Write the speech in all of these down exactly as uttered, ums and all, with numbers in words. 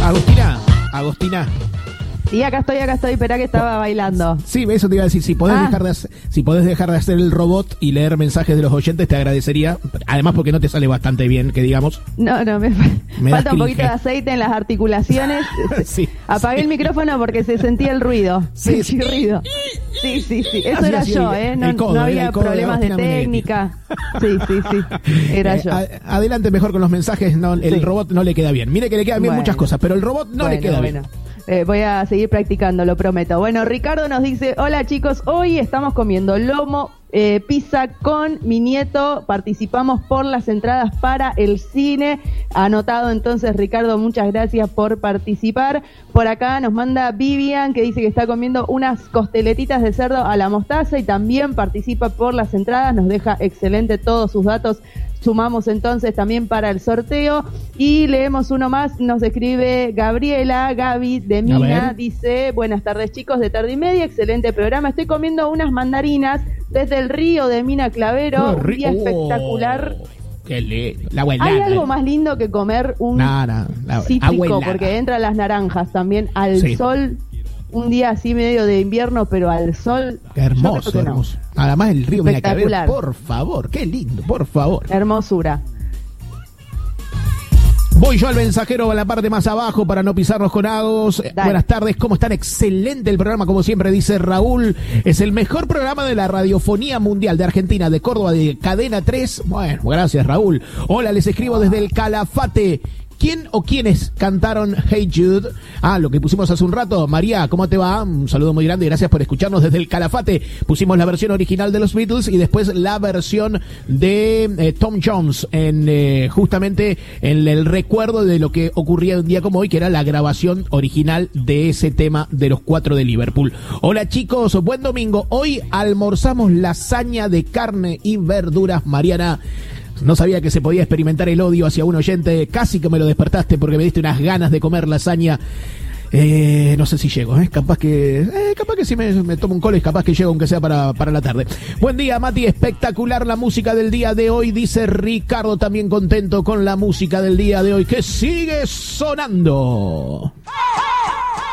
Agostina, Agostina. Sí, acá estoy, acá estoy, esperá que estaba bailando. Sí, eso te iba a decir, si podés, ah. dejar de hacer, si podés dejar de hacer el robot y leer mensajes de los oyentes, te agradecería. Además porque no te sale bastante bien, que digamos. No, no, me, me falta un poquito de aceite en las articulaciones. sí, Apagué sí. el micrófono porque se sentía el ruido. Sí, el sí. chirrido. Sí, sí, sí. Eso Así, era así, yo, el, ¿eh? No, el codo, no había el codo problemas de, de técnica. Sí, sí, sí. Era eh, yo. A, adelante mejor con los mensajes. No, el Sí. robot no le queda bien. Mire que le quedan bien Bueno. muchas cosas, pero el robot no bueno, le queda bueno. bien. Eh, voy a seguir practicando, lo prometo. Bueno, Ricardo nos dice, hola chicos, hoy estamos comiendo lomo, eh, pizza con mi nieto, participamos por las entradas para el cine. Anotado entonces, Ricardo, muchas gracias por participar. Por acá nos manda Vivian, que dice que está comiendo unas costeletitas de cerdo a la mostaza y también participa por las entradas, nos deja excelente todos sus datos. Sumamos entonces también para el sorteo y leemos uno más, nos escribe Gabriela, Gaby de Mina, dice, buenas tardes chicos de Tarde y Media, excelente programa, estoy comiendo unas mandarinas desde el río de Mina Clavero, un día espectacular. Qué lindo. La abuela. ¿Hay algo más lindo que comer un no, no, la, cítrico? abuela. Porque entran las naranjas también al sí. sol. Un día así medio de invierno, pero al sol. Qué hermoso, no. hermoso. Además el río Mina Espectacular. Clavero, por favor, qué lindo, por favor. Hermosura. Voy yo al mensajero a la parte más abajo para no pisarnos con agos. Dale. Buenas tardes, ¿cómo están? Excelente el programa, como siempre dice Raúl. Es el mejor programa de la radiofonía mundial de Argentina, de Córdoba, de Cadena tres. Bueno, gracias Raúl. Hola, les escribo desde el Calafate. ¿Quién o quiénes cantaron Hey Jude? Ah, lo que pusimos hace un rato. María, ¿cómo te va? Un saludo muy grande y gracias por escucharnos desde el Calafate. Pusimos la versión original de los Beatles y después la versión de eh, Tom Jones en eh, justamente en el recuerdo de lo que ocurría un día como hoy, que era la grabación original de ese tema de los cuatro de Liverpool. Hola chicos, buen domingo. Hoy almorzamos lasaña de carne y verduras, Mariana. No sabía que se podía experimentar el odio hacia un oyente. Casi que me lo despertaste porque me diste unas ganas de comer lasaña. Eh, no sé si llego, ¿eh? Capaz que eh, capaz que si me, me tomo un coles, capaz que llego aunque sea para, para la tarde. Buen día, Mati. Espectacular la música del día de hoy, dice Ricardo, también contento con la música del día de hoy, que sigue sonando.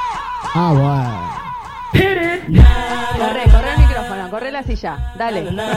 Ah, bueno. Corre, corre el micrófono, corre la silla, dale.